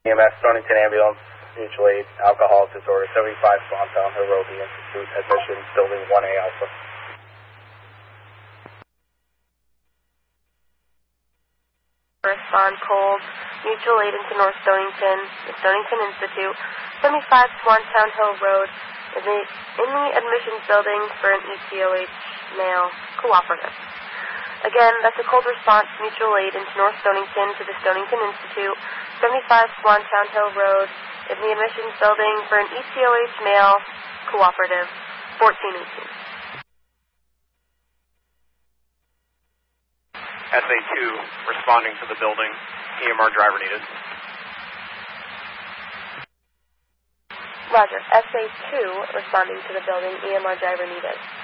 EMS, Stonington Ambulance, Mutual Aid, Alcohol Disorder, 75 Swantown Hill Road, the Institute, Admission, Building 1A Alpha. Respond cold, Mutual Aid into North Stonington, the Stonington Institute, 75 Swantown Hill Road, in the admissions building for an ECOH male cooperative. Again, that's a cold response, Mutual Aid into North Stonington to the Stonington Institute, 75 Swantown Hill Road, in the admissions building for an ECOH male cooperative, 1418. SA2 responding to the building, EMR driver needed. Roger, SA2 responding to the building, EMR driver needed.